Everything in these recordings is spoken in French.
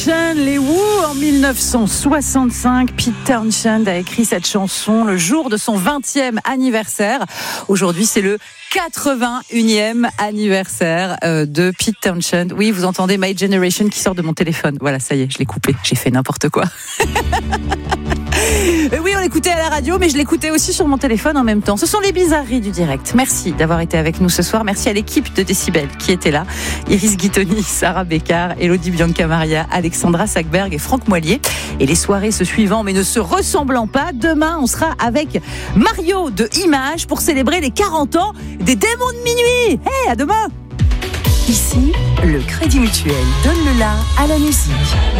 Les Who en 1965, Pete Townshend a écrit cette chanson le jour de son 20e anniversaire. Aujourd'hui, c'est le 81e anniversaire de Pete Townshend. Oui, vous entendez My Generation qui sort de mon téléphone. Voilà, ça y est, je l'ai coupé. J'ai fait n'importe quoi. Oui, on l'écoutait à la radio, mais je l'écoutais aussi sur mon téléphone en même temps. Ce sont les bizarreries du direct. Merci d'avoir été avec nous ce soir. Merci à l'équipe de Décibel qui était là. Iris Guitoni, Sarah Bécard, Elodie Bianca-Maria, Alexandra Sackberg et Franck Moilier. Et les soirées se suivant, mais ne se ressemblant pas. Demain, on sera avec Mario de Images pour célébrer les 40 ans des Démons de Minuit. Hey, à demain! Ici, le Crédit Mutuel donne le la à la musique.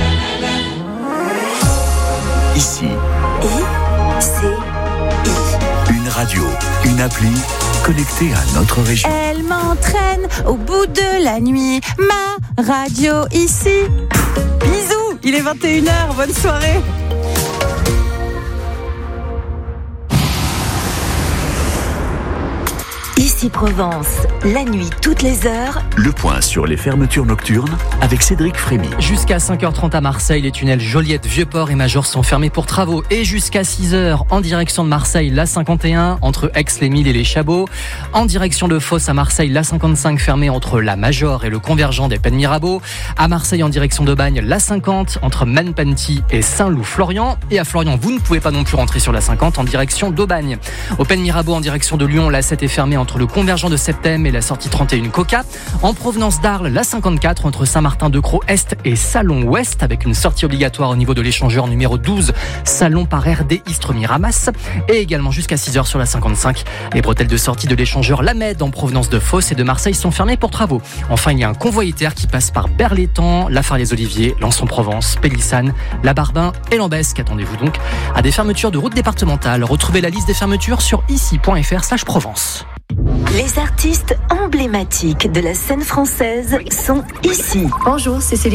Ici, I-C-I. une radio, une appli connectée à notre région. Elle m'entraîne au bout de la nuit, ma radio ici. Bisous, il est 21h, bonne soirée. Ici Provence, la nuit toutes les heures. Le point sur les fermetures nocturnes avec Cédric Frémy. Jusqu'à 5h30 à Marseille, les tunnels Joliette, Vieux-Port et Major sont fermés pour travaux. Et jusqu'à 6h, en direction de Marseille, la 51, entre Aix-les-Milles et les Chabots. En direction de Fos à Marseille, la 55 fermée entre la Major et le convergent des Pennes Mirabeau. À Marseille, en direction de Bagne, la 50, entre Manpenty et Saint-Loup-Florian. Et à Florian, vous ne pouvez pas non plus rentrer sur la 50 en direction d'Aubagne. Au Pennes Mirabeau, en direction de Lyon, la 7 est fermée entre le convergent de Septem et la sortie 31 Coca. En provenance d'Arles, la 54 entre Saint-Martin-de-Crau Est et Salon Ouest avec une sortie obligatoire au niveau de l'échangeur numéro 12 Salon par RD Istres-Miramas. Et également jusqu'à 6h sur la 55. Les bretelles de sortie de l'échangeur Lamed en provenance de Fos et de Marseille sont fermées pour travaux. Enfin, il y a un convoi ITER qui passe par Berlétan, La Fare-les-Oliviers, Lançon-Provence, Pélissane, La Barbin et Lambesque. Attendez-vous donc à des fermetures de routes départementales. Retrouvez la liste des fermetures sur ici.fr/Provence. Les artistes emblématiques de la scène française sont ici. Bonjour, c'est Céline.